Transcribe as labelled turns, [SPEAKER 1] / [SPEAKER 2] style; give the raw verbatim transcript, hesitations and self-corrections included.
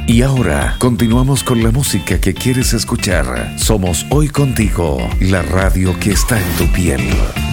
[SPEAKER 1] Y ahora continuamos con la música que quieres escuchar. Somos Hoy Contigo, la radio que está en tu piel.